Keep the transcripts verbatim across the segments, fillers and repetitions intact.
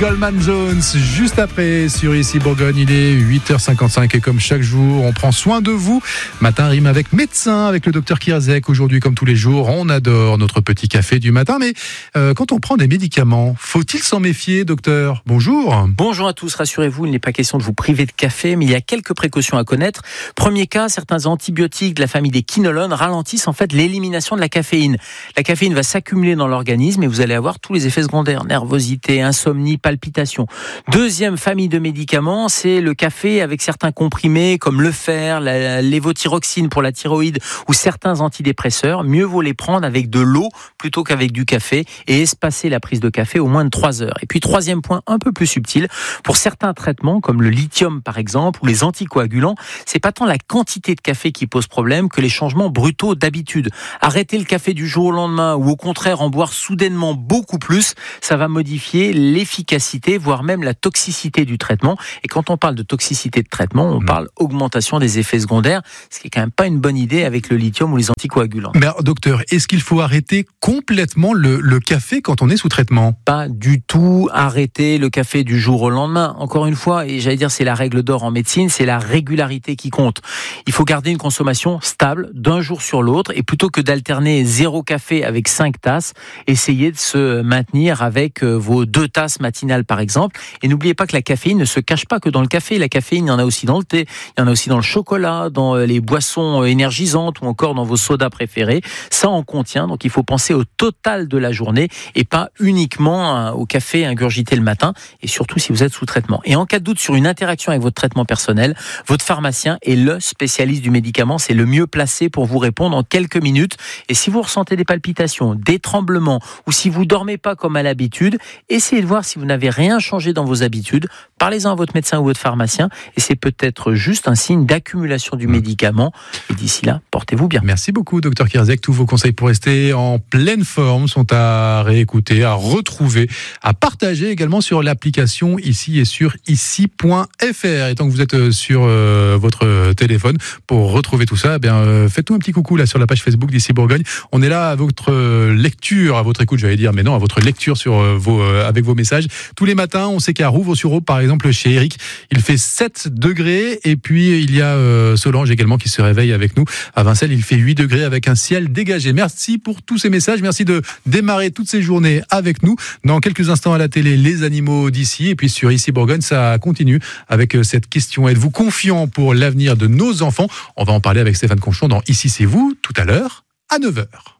Goldman Jones, juste après sur Ici Bourgogne. Il est huit heures cinquante-cinq et comme chaque jour, on prend soin de vous. Matin rime avec médecin, avec le docteur Kierzek. Aujourd'hui, comme tous les jours, on adore notre petit café du matin. Mais euh, quand on prend des médicaments, faut-il s'en méfier, docteur? Bonjour. Bonjour à tous, rassurez-vous, il n'est pas question de vous priver de café, mais il y a quelques précautions à connaître. Premier cas, certains antibiotiques de la famille des quinolones ralentissent en fait l'élimination de la caféine. La caféine va s'accumuler dans l'organisme et vous allez avoir tous les effets secondaires, nervosité, insomnie, palpitations. Deuxième famille de médicaments, c'est le café avec certains comprimés comme le fer, la lévothyroxine pour la thyroïde ou certains antidépresseurs. Mieux vaut les prendre avec de l'eau plutôt qu'avec du café et espacer la prise de café au moins de trois heures. Et puis troisième point un peu plus subtil, pour certains traitements comme le lithium par exemple ou les anticoagulants, c'est pas tant la quantité de café qui pose problème que les changements brutaux d'habitude. Arrêter le café du jour au lendemain ou au contraire en boire soudainement beaucoup plus, ça va modifier l'efficacité, voire même la toxicité du traitement. Et quand on parle de toxicité de traitement, on parle augmentation des effets secondaires, ce qui est quand même pas une bonne idée avec le lithium ou les anticoagulants. Mais alors, docteur, est-ce qu'il faut arrêter complètement le, le café quand on est sous traitement? Pas du tout arrêter le café du jour au lendemain. Encore une fois, et j'allais dire c'est la règle d'or en médecine, c'est la régularité qui compte. Il faut garder une consommation stable d'un jour sur l'autre et plutôt que d'alterner zéro café avec cinq tasses, essayez de se maintenir avec vos deux tasses matinales par exemple. Et n'oubliez pas que la caféine ne se cache pas que dans le café. La caféine, il y en a aussi dans le thé, il y en a aussi dans le chocolat, dans les boissons énergisantes ou encore dans vos sodas préférés. Ça en contient, donc il faut penser au total de la journée et pas uniquement au café ingurgité le matin et surtout si vous êtes sous traitement. Et en cas de doute sur une interaction avec votre traitement personnel, votre pharmacien est le spécialiste du médicament, c'est le mieux placé pour vous répondre en quelques minutes. Et si vous ressentez des palpitations, des tremblements ou si vous dormez pas comme à l'habitude, essayez de voir si vous n'avez rien changé dans vos habitudes. Parlez-en à votre médecin ou votre pharmacien et c'est peut-être juste un signe d'accumulation du médicament. Et d'ici là, portez-vous bien. Merci beaucoup, docteur Kierzek. Tous vos conseils pour rester en pleine forme sont à réécouter, à retrouver, à partager également sur l'application ici et sur ici point f r. Et tant que vous êtes sur euh, votre téléphone pour retrouver tout ça, eh bien, euh, faites-nous un petit coucou là sur la page Facebook d'Ici Bourgogne. On est là à votre lecture, à votre écoute, j'allais dire, mais non, à votre lecture sur euh, vos, euh, avec vos messages. Tous les matins, on sait qu'à Rouvres-sur-Aube, par exemple, chez Eric, il fait sept degrés. Et puis, il y a euh, Solange également qui se réveille avec nous. À Vincelles, il fait huit degrés avec un ciel dégagé. Merci pour tous ces messages. Merci de démarrer toutes ces journées avec nous. Dans quelques instants à la télé, les animaux d'ici. Et puis sur Ici Bourgogne, ça continue avec cette question. Êtes-vous confiant pour l'avenir de nos enfants? On va en parler avec Stéphane Conchon dans Ici c'est vous, tout à l'heure, à neuf heures.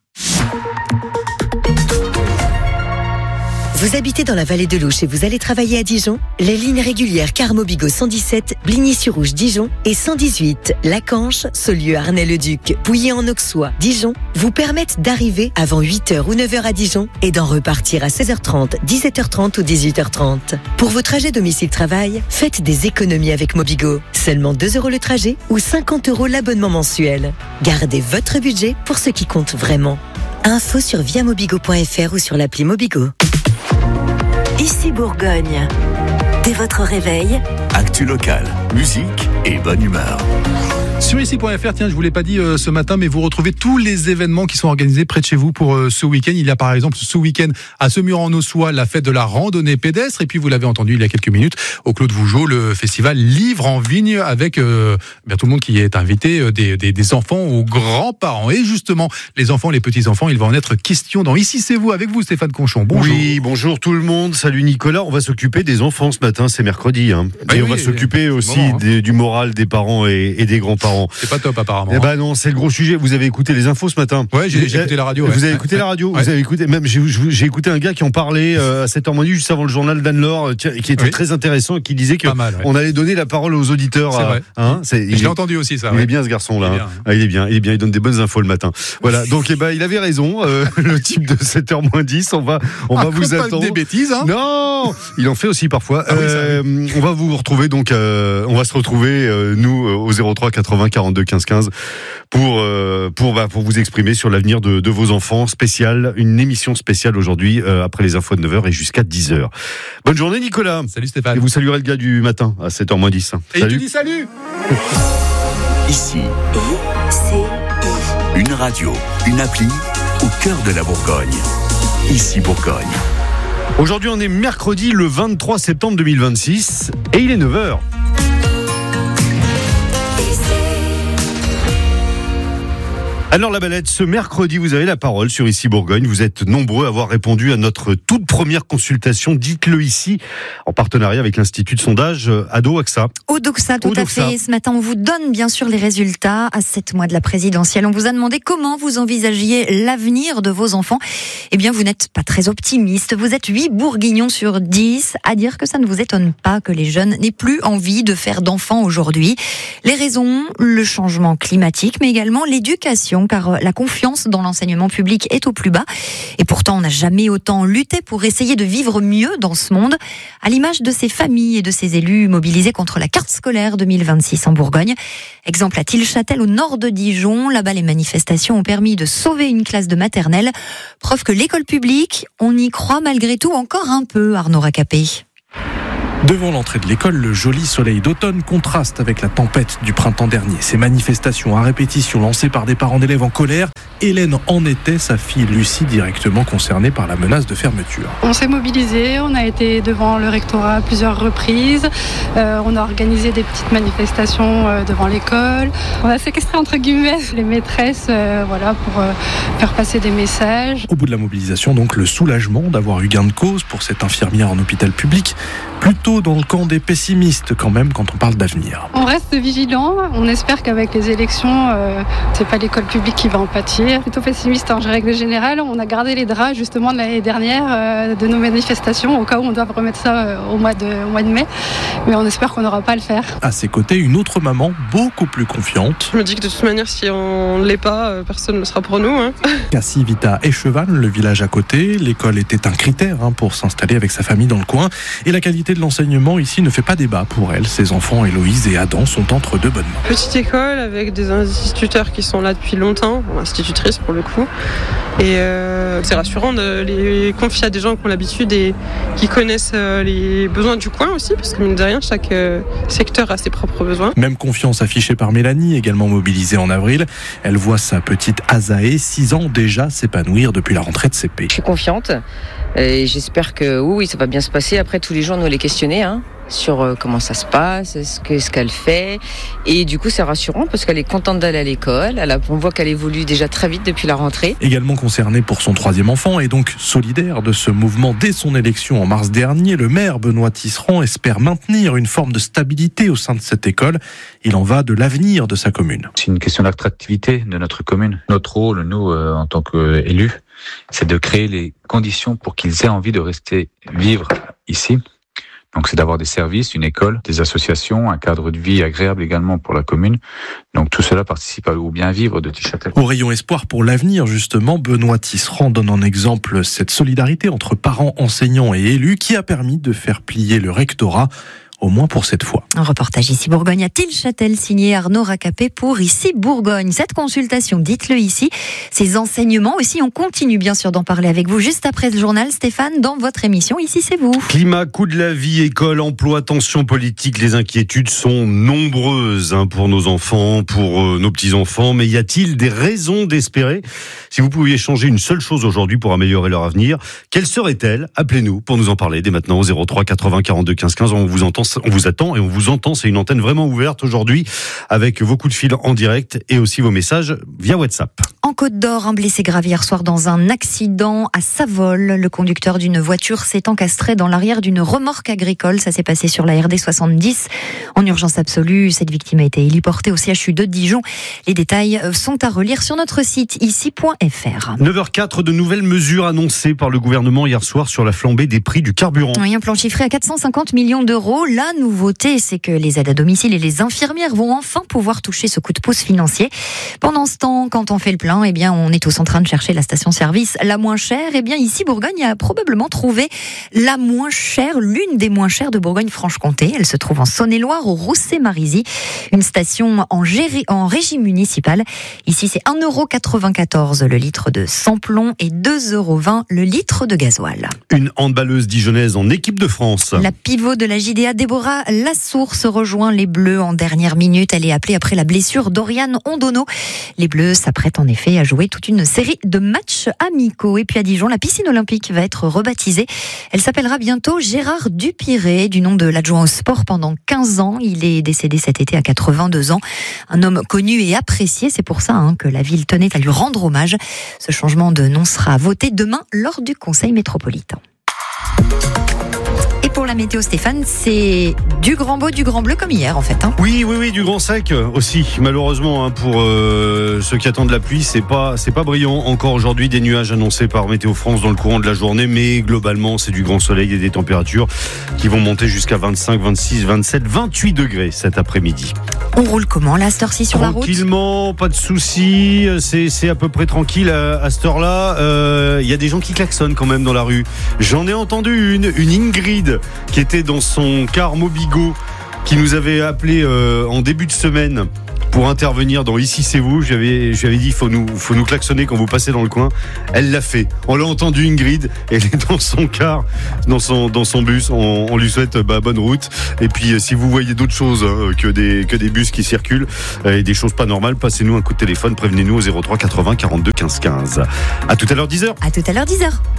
Vous habitez dans la vallée de l'Ouche et vous allez travailler à Dijon? Les lignes régulières Car Mobigo cent dix-sept, Bligny-sur-Rouge, Dijon et cent dix-huit, Lacanche, Saulieu, Arnay-le-Duc, Pouilly-en-Auxois, Dijon vous permettent d'arriver avant huit heures ou neuf heures à Dijon et d'en repartir à seize heures trente, dix-sept heures trente ou dix-huit heures trente. Pour vos trajets domicile-travail, faites des économies avec Mobigo. Seulement deux euros le trajet ou cinquante euros l'abonnement mensuel. Gardez votre budget pour ce qui compte vraiment. Info sur viamobigo point f r ou sur l'appli Mobigo. Ici Bourgogne. Dès votre réveil, actu locale, musique et bonne humeur. Sur ici point f r, tiens, je ne vous l'ai pas dit euh, ce matin, mais vous retrouvez tous les événements qui sont organisés près de chez vous pour euh, ce week-end. Il y a par exemple ce week-end à Semur-en-Auxois la fête de la randonnée pédestre. Et puis vous l'avez entendu il y a quelques minutes, au Clos de Vougeot, le festival Livre en Vigne avec euh, bien tout le monde qui est invité, euh, des, des, des enfants aux grands-parents. Et justement, les enfants, les petits-enfants, il va en être question dans Ici c'est vous, avec vous Stéphane Conchon. Bonjour. Oui, bonjour tout le monde. Salut Nicolas. On va s'occuper des enfants ce matin, c'est mercredi. Hein. Bah et oui, on va oui, s'occuper aussi moment, hein. des, du moral des parents et, et des grands-parents. C'est pas top apparemment. Eh ben non, c'est le gros sujet. Vous avez écouté les infos ce matin? Ouais, j'ai, j'ai écouté la radio. Vous ouais. avez écouté ouais. la radio ouais. Vous avez écouté, même j'ai, j'ai écouté un gars qui en parlait euh, à sept heures moins dix juste avant le journal d'Anne-Laure, qui était oui. très intéressant et qui disait que mal, ouais. on allait donner la parole aux auditeurs. C'est à, vrai. Hein, c'est, je l'ai entendu aussi ça. Il ouais. est bien ce garçon-là. Il est hein. Ah, il est bien, il est bien. Il donne des bonnes infos le matin. Voilà. Donc eh ben il avait raison. Euh, le type de sept heures moins dix, on va on ah, va vous pas attendre. Des bêtises, hein. Non, il en fait aussi parfois. Ah oui, euh, oui. On va vous retrouver donc. Euh, on va se retrouver euh, nous euh, au zéro trois quatre-vingts quarante-deux quinze quinze pour euh, pour bah, pour vous exprimer sur l'avenir de, de vos enfants. Spécial, une émission spéciale aujourd'hui euh, après les infos de neuf heures et jusqu'à dix heures. Bonne journée Nicolas. Salut Stéphane. Et vous saluerez le gars du matin à sept heures moins dix. Et salut. tu dis salut. Ici, I C I. une radio, une appli au cœur de la Bourgogne. Ici Bourgogne. Aujourd'hui, on est mercredi le vingt-trois septembre deux mille vingt-six et il est neuf heures. Alors la Balette, ce mercredi, vous avez la parole sur Ici Bourgogne. Vous êtes nombreux à avoir répondu à notre toute première consultation. Dites-le ici, en partenariat avec l'Institut de sondage Ado-AXA. Odoxa, tout Odoxa. à fait. Ce matin, on vous donne bien sûr les résultats à sept mois de la présidentielle. On vous a demandé comment vous envisagiez l'avenir de vos enfants. Eh bien, vous n'êtes pas très optimiste. Vous êtes huit bourguignons sur dix à dire que ça ne vous étonne pas que les jeunes n'aient plus envie de faire d'enfants aujourd'hui. Les raisons, le changement climatique, mais également l'éducation, car la confiance dans l'enseignement public est au plus bas. Et pourtant, on n'a jamais autant lutté pour essayer de vivre mieux dans ce monde, à l'image de ces familles et de ces élus mobilisés contre la carte scolaire deux mille vingt-six en Bourgogne. Exemple à Tilchâtel, au nord de Dijon. Là-bas, les manifestations ont permis de sauver une classe de maternelle. Preuve que l'école publique, on y croit malgré tout encore un peu, Arnaud Racapé. Devant l'entrée de l'école, le joli soleil d'automne contraste avec la tempête du printemps dernier. Ces manifestations à répétition lancées par des parents d'élèves en colère, Hélène en était, sa fille Lucie, directement concernée par la menace de fermeture. On s'est mobilisés, on a été devant le rectorat à plusieurs reprises, euh, on a organisé des petites manifestations euh, devant l'école, on a séquestré entre guillemets les maîtresses euh, voilà, pour euh, faire passer des messages. Au bout de la mobilisation, donc, le soulagement d'avoir eu gain de cause pour cette infirmière en hôpital public, plutôt dans le camp des pessimistes quand même quand on parle d'avenir. On reste vigilant, on espère qu'avec les élections, euh, c'est pas l'école publique qui va en pâtir. Plutôt pessimiste en règle générale, on a gardé les draps justement de l'année dernière euh, de nos manifestations au cas où on doit remettre ça euh, au, mois de, au mois de mai, mais on espère qu'on n'aura pas à le faire. À ses côtés, une autre maman beaucoup plus confiante. Je me dis que de toute manière, si on ne l'est pas, personne ne le sera pour nous. Hein. Cassie vit à Écheval, le village à côté. L'école était un critère hein, pour s'installer avec sa famille dans le coin. Et la qualité de l'enseignement ici ne fait pas débat pour elle. Ses enfants, Héloïse et Adam, sont entre de bonnes mains. Petite école avec des instituteurs qui sont là depuis longtemps, institutrices pour le coup. Et euh, c'est rassurant de les confier à des gens qui ont l'habitude et qui connaissent les besoins du coin aussi, parce que mine de rien, chaque secteur a ses propres besoins. Même confiance affichée par Mélanie, également mobilisée en avril. Elle voit sa petite Azaé, six ans déjà, s'épanouir depuis la rentrée de C P. Je suis confiante et j'espère que oui, ça va bien se passer. Après, tous les jours, nous les questionner hein, sur euh, comment ça se passe, ce, que, ce qu'elle fait. Et du coup, c'est rassurant parce qu'elle est contente d'aller à l'école. Elle a, on voit qu'elle évolue déjà très vite depuis la rentrée. Également concernée pour son troisième enfant et donc solidaire de ce mouvement dès son élection en mars dernier, le maire Benoît Tisserand espère maintenir une forme de stabilité au sein de cette école. Il en va de l'avenir de sa commune. C'est une question d'attractivité de notre commune. Notre rôle, nous, euh, en tant qu'élus, c'est de créer les conditions pour qu'ils aient envie de rester vivre ici. Donc c'est d'avoir des services, une école, des associations, un cadre de vie agréable également pour la commune. Donc tout cela participe au bien vivre de Tilchâtel. Au rayon espoir pour l'avenir justement, Benoît Tisserand donne en exemple cette solidarité entre parents, enseignants et élus qui a permis de faire plier le rectorat. Au moins pour cette fois. Un reportage Ici Bourgogne à Tilchâtel, signé Arnaud Racapé pour Ici Bourgogne. Cette consultation, dites-le ici, ces enseignements aussi, on continue bien sûr d'en parler avec vous juste après le journal. Stéphane, dans votre émission, Ici c'est vous. Climat, coût de la vie, école, emploi, tension politique, les inquiétudes sont nombreuses hein, pour nos enfants, pour euh, nos petits-enfants. Mais y a-t-il des raisons d'espérer ? Si vous pouviez changer une seule chose aujourd'hui pour améliorer leur avenir, quelle serait-elle ? Appelez-nous pour nous en parler dès maintenant au zéro trois quatre-vingts quarante-deux quinze quinze. On vous entend. On vous attend et on vous entend. C'est une antenne vraiment ouverte aujourd'hui avec vos coups de fil en direct et aussi vos messages via WhatsApp. En Côte d'Or, un blessé grave hier soir dans un accident à Savol. Le conducteur d'une voiture s'est encastré dans l'arrière d'une remorque agricole. Ça s'est passé sur la R D soixante-dix. En urgence absolue, cette victime a été héliportée au C H U de Dijon. Les détails sont à relire sur notre site ici point f r. neuf heures quatre, de nouvelles mesures annoncées par le gouvernement hier soir sur la flambée des prix du carburant. Oui, un plan chiffré à quatre cent cinquante millions d'euros. La nouveauté, c'est que les aides à domicile et les infirmières vont enfin pouvoir toucher ce coup de pouce financier. Pendant ce temps, quand on fait le plein, eh bien, on est tous en train de chercher la station-service la moins chère. Eh bien, ici, Bourgogne a probablement trouvé la moins chère, l'une des moins chères de Bourgogne-Franche-Comté. Elle se trouve en Saône-et-Loire, au Rousset-Marisy. Une station en, géri, en régie municipale. Ici, c'est un euro quatre-vingt-quatorze le litre de sans-plomb et deux euros vingt le litre de gasoil. Une handballeuse dijonnaise en équipe de France. La pivot de la J D A, Déborah Déborah Lassource rejoint les Bleus en dernière minute. Elle est appelée après la blessure d'Oriane Ondono. Les Bleus s'apprêtent en effet à jouer toute une série de matchs amicaux. Et puis à Dijon, la piscine olympique va être rebaptisée. Elle s'appellera bientôt Gérard Dupiré, du nom de l'adjoint au sport pendant quinze ans. Il est décédé cet été à quatre-vingt-deux ans. Un homme connu et apprécié. C'est pour ça hein, que la ville tenait à lui rendre hommage. Ce changement de nom sera voté demain lors du Conseil métropolitain. Et pour la météo, Stéphane, c'est du grand beau, du grand bleu comme hier en fait. Hein. Oui, oui, oui, du grand sec aussi. Malheureusement, hein, pour euh, ceux qui attendent la pluie, c'est pas, c'est pas brillant. Encore aujourd'hui, des nuages annoncés par Météo France dans le courant de la journée, mais globalement, c'est du grand soleil et des températures qui vont monter jusqu'à vingt-cinq, vingt-six, vingt-sept, vingt-huit degrés cet après-midi. On roule comment là, à cette heure-ci sur la route ? Tranquillement, pas de soucis. C'est, c'est à peu près tranquille à, à cette heure-là. Il euh, y a des gens qui klaxonnent quand même dans la rue. J'en ai entendu une, une Ingrid qui était dans son car Mobigo, qui nous avait appelé euh, en début de semaine pour intervenir dans Ici c'est vous. J'avais, j'avais dit faut nous, faut nous klaxonner quand vous passez dans le coin. Elle l'a fait. On l'a entendu Ingrid. Elle est dans son car, dans son, dans son bus. On, on lui souhaite bah, bonne route. Et puis si vous voyez d'autres choses hein, que des, que des bus qui circulent euh, et des choses pas normales, passez-nous un coup de téléphone. Prévenez-nous au zéro trois quatre-vingts quarante-deux quinze quinze. À tout à l'heure dix heures. À tout à l'heure dix heures.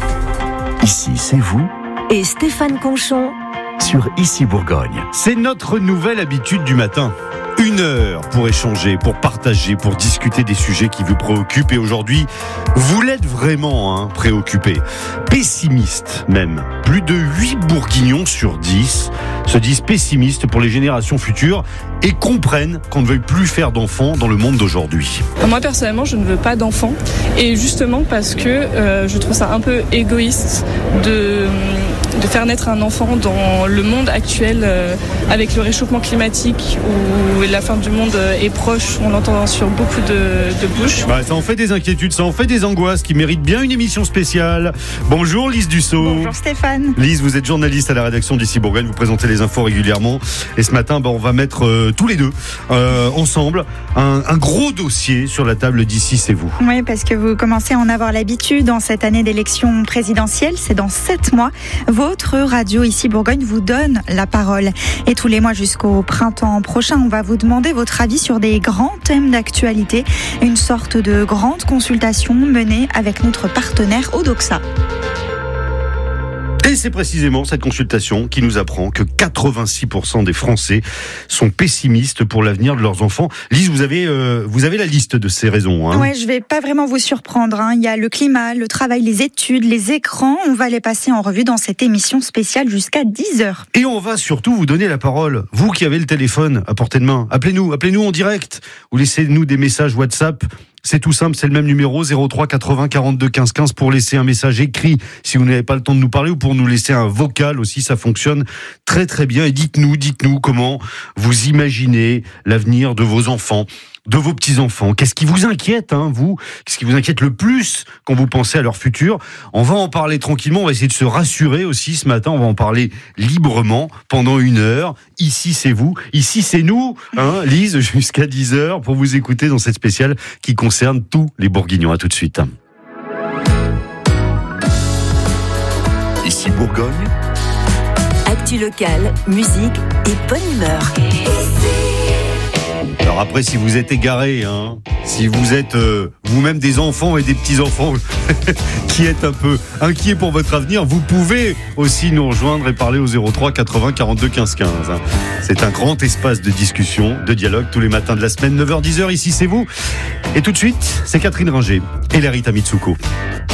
Ici c'est vous. Et Stéphane Conchon Sur Ici Bourgogne. C'est notre nouvelle habitude du matin. Une heure pour échanger, pour partager, pour discuter des sujets qui vous préoccupent. Et aujourd'hui, vous l'êtes vraiment hein, préoccupé. Pessimiste même. Plus de huit Bourguignons sur dix se disent pessimistes pour les générations futures et comprennent qu'on ne veuille plus faire d'enfants dans le monde d'aujourd'hui. Moi personnellement, je ne veux pas d'enfants. Et justement parce que euh, je trouve ça un peu égoïste de... de faire naître un enfant dans le monde actuel euh, avec le réchauffement climatique où la fin du monde est proche, on l'entend sur beaucoup de, de bouches. Bah, ça en fait des inquiétudes, ça en fait des angoisses qui méritent bien une émission spéciale. Bonjour Lise Dussault. Bonjour Stéphane. Lise, vous êtes journaliste à la rédaction d'Ici Bourgogne, vous présentez les infos régulièrement. Et ce matin, bah, on va mettre euh, tous les deux euh, ensemble un, un gros dossier sur la table d'Ici c'est vous. Oui, parce que vous commencez à en avoir l'habitude en cette année d'élection présidentielle, c'est dans sept mois. Votre radio Ici Bourgogne vous donne la parole. Et tous les mois jusqu'au printemps prochain, on va vous demander votre avis sur des grands thèmes d'actualité. Une sorte de grande consultation menée avec notre partenaire Odoxa. Et c'est précisément cette consultation qui nous apprend que quatre-vingt-six pour cent des Français sont pessimistes pour l'avenir de leurs enfants. Lise, vous avez, euh, vous avez la liste de ces raisons. Hein. Ouais, je vais pas vraiment vous surprendre. Hein. Il y a le climat, le travail, les études, les écrans. On va les passer en revue dans cette émission spéciale jusqu'à dix heures. Et on va surtout vous donner la parole. Vous qui avez le téléphone à portée de main, appelez-nous, appelez-nous en direct ou laissez-nous des messages WhatsApp. C'est tout simple, c'est le même numéro, zéro trois quatre-vingts quarante-deux quinze quinze pour laisser un message écrit si vous n'avez pas le temps de nous parler ou pour nous laisser un vocal aussi, ça fonctionne très très bien. Et dites-nous, dites-nous comment vous imaginez l'avenir de vos enfants, de vos petits-enfants. Qu'est-ce qui vous inquiète, hein, vous ? Qu'est-ce qui vous inquiète le plus quand vous pensez à leur futur ? On va en parler tranquillement, on va essayer de se rassurer aussi ce matin, on va en parler librement pendant une heure. Ici, c'est vous, ici, c'est nous, hein, Lise, jusqu'à dix heures pour vous écouter dans cette spéciale qui concerne tous les Bourguignons. À tout de suite. Ici Bourgogne. Actu locale, musique et bonne humeur. Alors après, si vous êtes égaré, hein, si vous êtes euh, vous-même des enfants et des petits-enfants qui êtes un peu inquiets pour votre avenir, vous pouvez aussi nous rejoindre et parler au zéro trois quatre-vingts quarante-deux quinze quinze. Hein. C'est un grand espace de discussion, de dialogue tous les matins de la semaine, neuf heures dix heures, ici c'est vous. Et tout de suite, c'est Catherine Ringer et Larita Mitsuko.